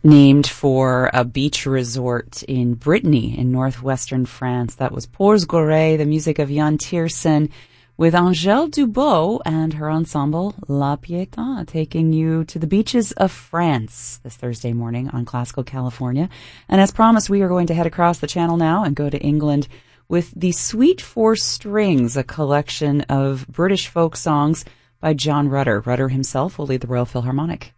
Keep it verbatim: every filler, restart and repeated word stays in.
named for a beach resort in Brittany in northwestern France. That was Pors Gorée, the music of Jan Tiersen, with Angèle Dubot and her ensemble La Pietà, taking you to the beaches of France this Thursday morning on Classical California. And as promised, we are going to head across the channel now and go to England with the Suite for Strings, a collection of British folk songs by John Rutter. Rutter himself will lead the Royal Philharmonic.